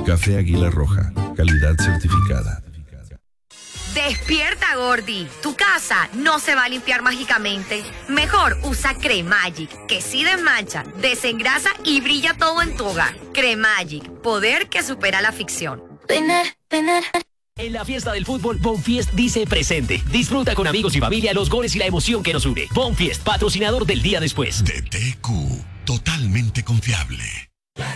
Café Águila Roja, calidad certificada. Despierta, Gordi. Tu casa no se va a limpiar mágicamente. Mejor usa Cremagic, que sí desmancha, desengrasa y brilla todo en tu hogar. Cremagic, poder que supera la ficción. En la fiesta del fútbol, Bonfiest dice presente. Disfruta con amigos y familia los goles y la emoción que nos une. Bonfiest, patrocinador del día después. DTQ, totalmente confiable.